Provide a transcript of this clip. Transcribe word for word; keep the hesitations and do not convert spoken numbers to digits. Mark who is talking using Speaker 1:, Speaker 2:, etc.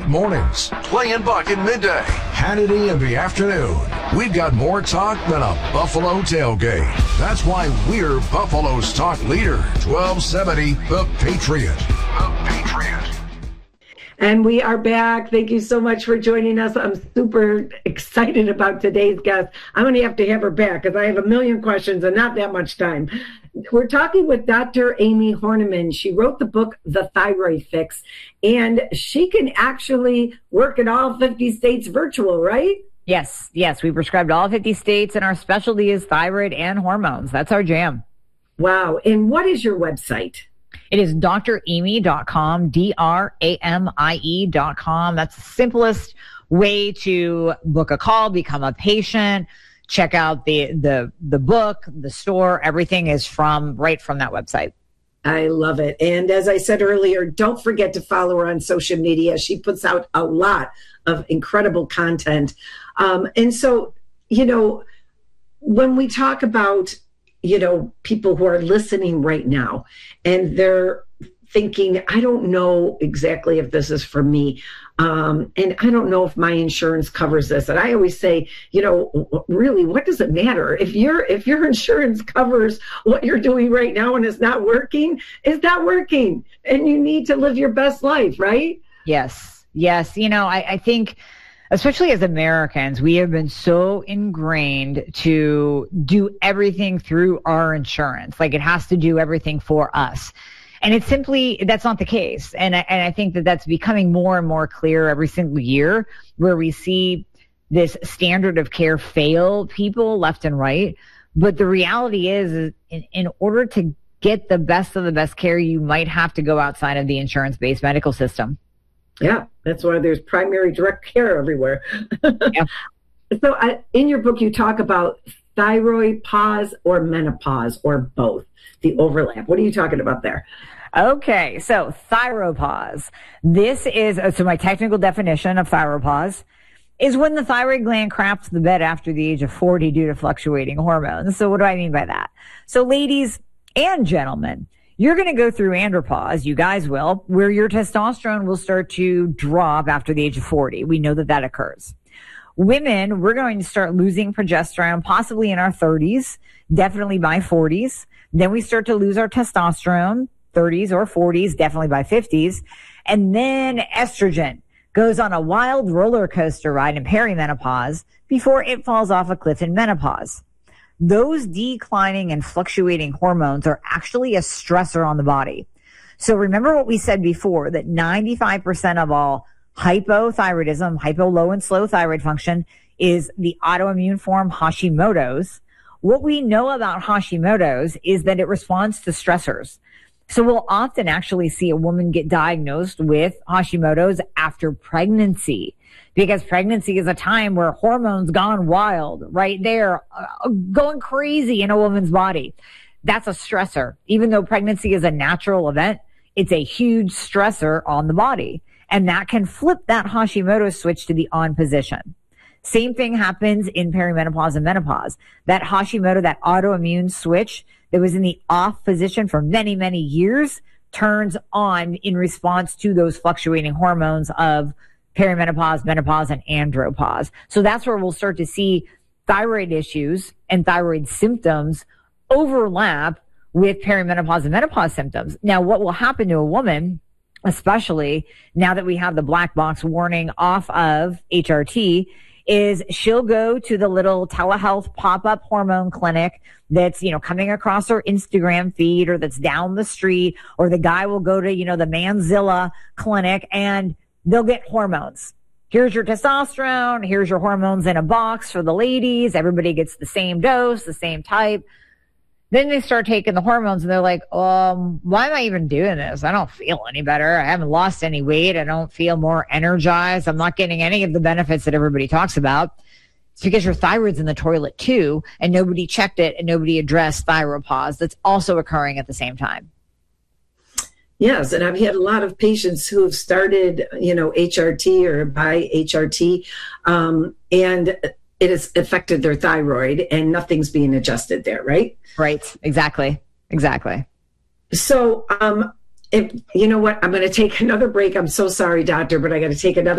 Speaker 1: mornings. Clay and Buck in midday. Hannity in the afternoon. We've got more talk than a Buffalo tailgate. That's why we're Buffalo's talk leader. twelve seventy The Patriot. The Patriot.
Speaker 2: And we are back. Thank you so much for joining us. I'm super excited about today's guest. I'm going to have to have her back because I have a million questions and not that much time. We're talking with Doctor Amy Hornaman. She wrote the book, The Thyroid Fix, and she can actually work in all fifty states virtual, right?
Speaker 3: Yes, yes. We prescribed all fifty states, and our specialty is thyroid and hormones. That's our jam.
Speaker 2: Wow. And what is your website?
Speaker 3: It is D R amy dot com, D R A M I E dot com. That's the simplest way to book a call, become a patient, check out the, the, the book, the store. Everything is from right from that website.
Speaker 2: I love it. And as I said earlier, don't forget to follow her on social media. She puts out a lot of incredible content. Um, and so, you know, when we talk about you know, people who are listening right now and they're thinking, I don't know exactly if this is for me. Um, and I don't know if my insurance covers this. And I always say, you know, really, what does it matter? If your if your insurance covers what you're doing right now and it's not working, it's not working. And you need to live your best life, right?
Speaker 3: Yes. Yes. You know, I, I think especially as Americans, we have been so ingrained to do everything through our insurance. Like it has to do everything for us. And it's simply, that's not the case. And I, and I think that that's becoming more and more clear every single year where we see this standard of care fail people left and right. But the reality is, is in, in order to get the best of the best care, you might have to go outside of the insurance-based medical system.
Speaker 2: Yeah, that's why there's primary direct care everywhere. Yeah. So I, in your book, you talk about thyroid pause or menopause or both, the overlap. What are you talking about there?
Speaker 3: Okay, so thyropause. This is, so my technical definition of thyropause is when the thyroid gland craps the bed after the age of forty due to fluctuating hormones. So what do I mean by that? So ladies and gentlemen, you're going to go through andropause, you guys will, where your testosterone will start to drop after the age of forty. We know that that occurs. Women, we're going to start losing progesterone possibly in our thirties, definitely by forties. Then we start to lose our testosterone, thirties or forties, definitely by fifties. And then estrogen goes on a wild roller coaster ride in perimenopause before it falls off a cliff in menopause. Those declining and fluctuating hormones are actually a stressor on the body. So remember what we said before, that ninety-five percent of all hypothyroidism, hypo low and slow thyroid function, is the autoimmune form Hashimoto's. What we know about Hashimoto's is that it responds to stressors. So we'll often actually see a woman get diagnosed with Hashimoto's after pregnancy, because pregnancy is a time where hormones gone wild, right there, uh, going crazy in a woman's body. That's a stressor. Even though pregnancy is a natural event, it's a huge stressor on the body. And that can flip that Hashimoto's switch to the on position. Same thing happens in perimenopause and menopause. That Hashimoto, that autoimmune switch that was in the off position for many, many years turns on in response to those fluctuating hormones of perimenopause, menopause, and andropause. So that's where we'll start to see thyroid issues and thyroid symptoms overlap with perimenopause and menopause symptoms. Now, what will happen to a woman, especially now that we have the black box warning off of H R T, is she'll go to the little telehealth pop-up hormone clinic that's, you know, coming across her Instagram feed, or that's down the street, or the guy will go to, you know, the Manzilla clinic and they'll get hormones. Here's your testosterone. Here's your hormones in a box for the ladies. Everybody gets the same dose, the same type. Then they start taking the hormones and they're like, um, why am I even doing this? I don't feel any better. I haven't lost any weight. I don't feel more energized. I'm not getting any of the benefits that everybody talks about. It's because your thyroid's in the toilet too, and nobody checked it and nobody addressed thyropause that's also occurring at the same time.
Speaker 2: Yes, and I've had a lot of patients who have started, you know, H R T or by H R T, um, and it has affected their thyroid and nothing's being adjusted there, right?
Speaker 3: Right. Exactly. Exactly.
Speaker 2: So, um, if, you know what? I'm going to take another break. I'm so sorry, doctor, but I got to take another